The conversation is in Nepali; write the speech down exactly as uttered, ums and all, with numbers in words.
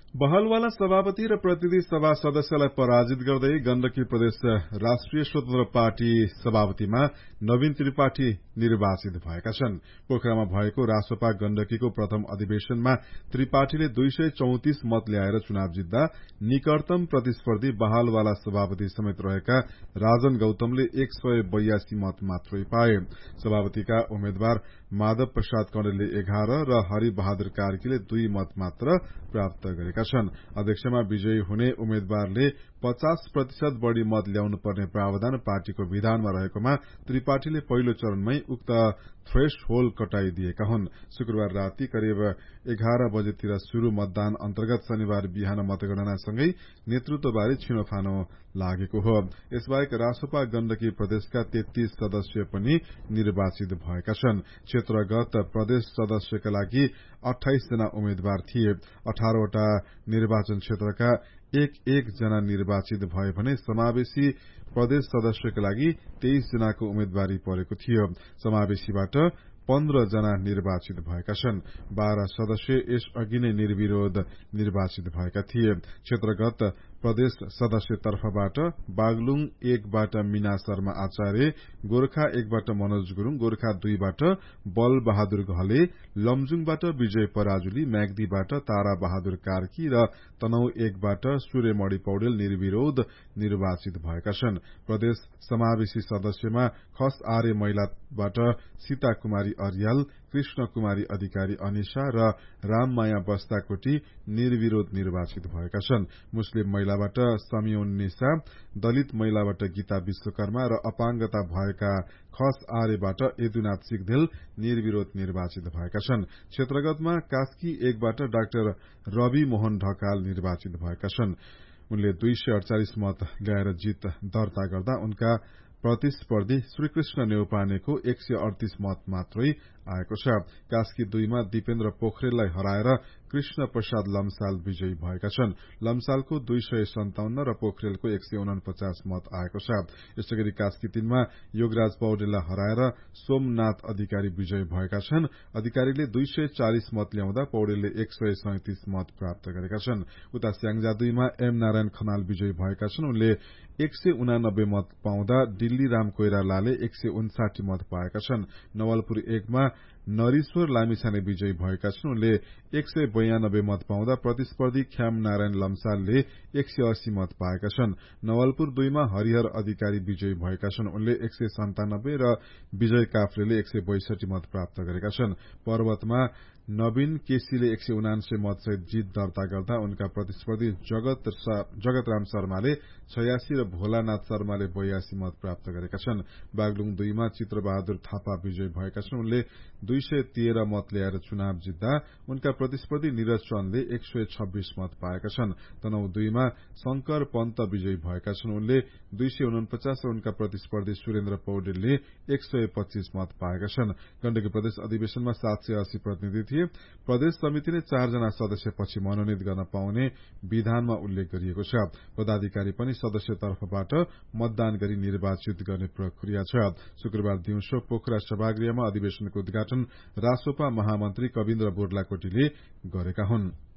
बहलवाला सभापति र प्रतिनिधि सभा सदस्यलाई पराजित गर्दै गण्डकी प्रदेश राष्ट्रिय स्वतन्त्र पार्टी सभापतिमा नवीन त्रिपाठी निर्वाचित भएका छन्। पोखरामा भएको रासोपा गण्डकीको प्रथम अधिवेशनमा त्रिपाठीले दुई सय चौतिस मत ल्याएर चुनाव जित्दा निकटतम प्रतिस्पर्धी बहलवाला सभापति समेत रहेका राजन गौतमले एक सय बयासी मत मात्रै पाए। सभापतिका उम्मेद्वार माधव प्रसाद कणेलले एघार र हरिबहादुर कार्कीले दुई मत मात्र प्राप्त गरेका छन्। अध्यक्षमा विजयी हुने उम्मेद्वारले पचास प्रतिशत बढ़ी मत ल्याउनु पर्ने प्रावधान पार्टीको विधानमा रहेकोमा त्रिपाठीले पहिलो चरणमै उक्त थ्रेश होल्ड कटाइदिएका हुन्। शुक्रबार राति करिब एघार बजेतिर शुरू मतदान अन्तर्गत शनिबार बिहान मतगणनासँगै नेतृत्वबारे छिनोफानो लागेको हो। यसबाहेक रासोपा गण्डकी प्रदेशका तेत्तीस सदस्य पनि निर्वाचित भएका छन्। क्षेत्रगत प्रदेश सदस्यका लागि अठाइस जना उम्मेद्वार थिए। अठारवटा निर्वाचन क्षेत्रका एक एक जना निर्वाचित भए भने समावेशी प्रदेश सदस्यका लागि तेइस जनाको उम्मेद्वारी परेको थियो। समावेशीबाट पन्ध्र जना निर्वाचित भएका छन्। बाह्र सदस्य यसअघि नै निर्विरोध निर्वाचित भएका थिए। क्षेत्रगत प्रदेश सदस्य तर्फबाट बागलुङ एकबाट मीना शर्मा आचार्य, गोर्खा एकबाट मनोज गुरूङ, गोर्खा दुईबाट बल बहादुर घले, लमजुङबाट विजय पराजुली, म्याग्दीबाट तारा बहादुर कार्की र तनहु एकबाट सूर्यमणि पौडेल निर्विरोध निर्वाचित भएका छन्। प्रदेश समावेशी सदस्यमा खस आर्य महिलाबाट सीता कुमारी अर्याल, कृष्ण कुमारी अधिकारी अनिशा र राममाया बस्ताकोटी निर्विरोध निर्वाचित भएका छन्। मुस्लिम महिलाबाट समिउन्निसा, दलित महिलाबाट गीता विश्वकर्मा र अपाङ्गता भएका खस आर्यबाट यदुनाथ सिगदेल निर्विरोध निर्वाचित भएका छन्। क्षेत्रगतमा कास्की एकबाट डाक्टर रवि मोहन ढकाल निर्वाचित भएका छन्। उनले दुई सय अडचालिस मत ल्याएर जीत दर्ता गर्दा उनका प्रतिस्पर्धी श्रीकृष्ण नेउपानेको एक सय अडतीस मत मात्रै आएको छ। कास्की दुईमा दिपेन्द्र पोखरेललाई हराएर कृष्ण प्रसाद लम्साल विजयी भएका छन्। लम्सालको दुई सय सन्ताउन्न र पोखरेलको एक सय उनपचास मत आएको छ। यसैगरी कास्की तीनमा योगराज पौडेललाई हराएर सोमनाथ अधिकारी विजयी भएका छन्। अधिकारीले दुई सय चालिस मत ल्याउँदा पौडेलले एक सय सैतिस मत प्राप्त गरेका छन्। उता स्याङ्जा दुईमा एम नारायण खनाल विजयी भएका छन्। उनले एक सय उनानब्बे मत पाउँदा दिल्ली राम कोइरालाले एक सय उन्साठी मत पाएका छन्। नवलपुर एकमा नरीश्वर लामिछाने विजयी भएका छन्। उनले एक सय बयानब्बे मत पाउँदा प्रतिस्पर्धी ख्याम नारायण लम्सालले एक सय अस्सी मत पाएका छन्। नवलपुर दुईमा हरिहर अधिकारी विजयी भएका छन्। उनले एक सय सन्तानब्बे र विजय काफ्रेले एक सय बैसठी मत प्राप्त गरेका छन्। पर्वतमा नवीन केसीले एक सय उनान्सय मतसहित जीत दर्ता गर्दा उनका प्रतिस्पर्धी जगत जगतराम शर्माले छयासी र भोलानाथ शर्माले बयासी मत प्राप्त गरेका छन्। बागलुङ दुईमा चित्रबहादुर थापा विजयी भएका छन्। उनले दुई सय तेह्र मत ल्याएर चुनाव जित्दा उनका प्रतिस्पर्धी निरज चन्दले एक सय छब्बीस मत पाएका छन्। तनहु दुईमा शंकर पन्त विजयी भएका छन्। उनले दुई सय उनपचास र उनका प्रतिस्पर्धी सुरेन्द्र पौडेलले एक सय पच्चीस मत पाएका छन्। गण्डकी प्रदेश अधिवेशनमा सात सय अस्सी प्रतिनिधि थिए। प्रदेश समितिले चारजना सदस्य पछि मनोनित गर्न पाउने विधानमा उल्लेख गरिएको छ। पदाधिकारी पनि सदस्य तर्फबाट मतदान गरी निर्वाचित गर्ने प्रक्रिया छ। शुक्रबार दिउँसो पोखरा सभागृहमा अधिवेशनको उद्घाटन रासोपा महामन्त्री कविन्द्र बोर्लाकोटीले गरेका हुन्।